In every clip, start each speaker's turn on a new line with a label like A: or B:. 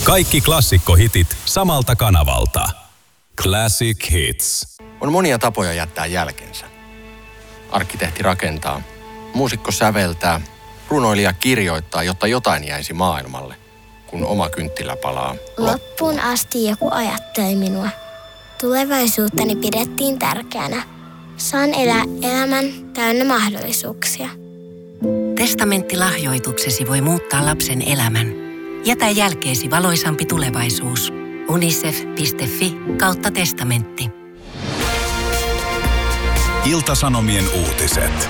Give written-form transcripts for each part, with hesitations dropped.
A: Kaikki klassikkohitit samalta kanavalta. Classic Hits.
B: On monia tapoja jättää jälkensä. Arkkitehti rakentaa, muusikko säveltää, runoilija kirjoittaa, jotta jotain jäisi maailmalle, kun oma kynttilä palaa.
C: Loppuun asti joku ajatteli minua. Tulevaisuuttani pidettiin tärkeänä. Saan elää elämän täynnä mahdollisuuksia.
D: Testamenttilahjoituksesi voi muuttaa lapsen elämän. Jätä jälkeesi valoisampi tulevaisuus. unicef.fi/testamentti.
A: Ilta-Sanomien uutiset.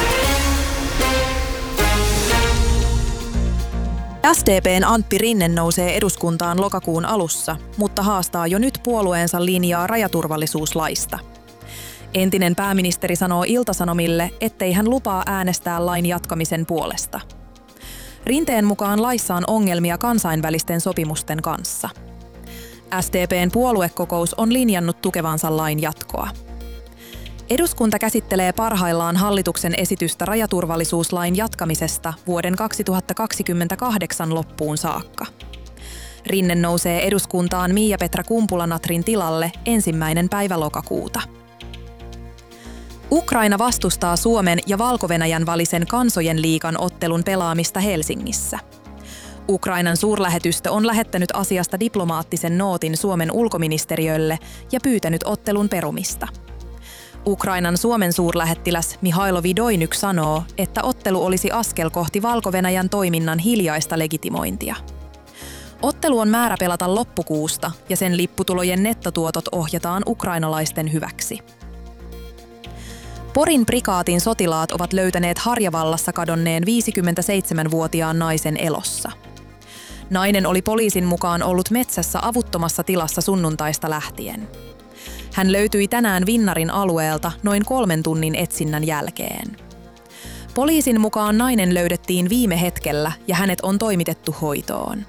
E: SDP:n Antti Rinne nousee eduskuntaan lokakuun alussa, mutta haastaa jo nyt puolueensa linjaa rajaturvallisuuslaista. Entinen pääministeri sanoo Ilta-Sanomille, ettei hän lupaa äänestää lain jatkamisen puolesta. Rinteen mukaan laissa on ongelmia kansainvälisten sopimusten kanssa. SDP:n puoluekokous on linjannut tukevansa lain jatkoa. Eduskunta käsittelee parhaillaan hallituksen esitystä rajaturvallisuuslain jatkamisesta vuoden 2028 loppuun saakka. Rinne nousee eduskuntaan Miia-Petra Kumpula-Natrin tilalle 1. päivä lokakuuta. Ukraina vastustaa Suomen ja Valko-Venäjän välisen kansojen liigan ottelun pelaamista Helsingissä. Ukrainan suurlähetystö on lähettänyt asiasta diplomaattisen nootin Suomen ulkoministeriölle ja pyytänyt ottelun perumista. Ukrainan Suomen suurlähettiläs Mihailo Vidoinyk sanoo, että ottelu olisi askel kohti Valko-Venäjän toiminnan hiljaista legitimointia. Ottelu on määrä pelata loppukuusta ja sen lipputulojen nettotuotot ohjataan ukrainalaisten hyväksi. Porin prikaatin sotilaat ovat löytäneet Harjavallassa kadonneen 57-vuotiaan naisen elossa. Nainen oli poliisin mukaan ollut metsässä avuttomassa tilassa sunnuntaista lähtien. Hän löytyi tänään Vinnarin alueelta noin 3 tunnin etsinnän jälkeen. Poliisin mukaan nainen löydettiin viime hetkellä ja hänet on toimitettu hoitoon.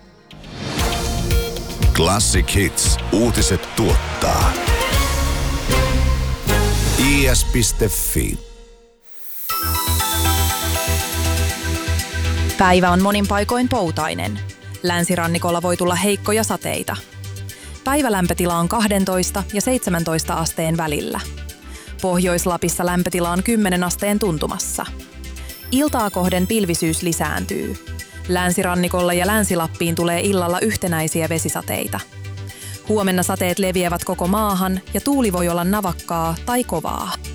A: Classic Hits. Uutiset tuottaa. is.fi.
E: Päivä on monin paikoin poutainen. Länsirannikolla voi tulla heikkoja sateita. Päivälämpötila on 12 ja 17 asteen välillä. Pohjois-Lapissa lämpötila on 10 asteen tuntumassa. Iltaa kohden pilvisyys lisääntyy. Länsirannikolla ja Länsi-Lappiin tulee illalla yhtenäisiä vesisateita. Huomenna sateet leviävät koko maahan ja tuuli voi olla navakkaa tai kovaa.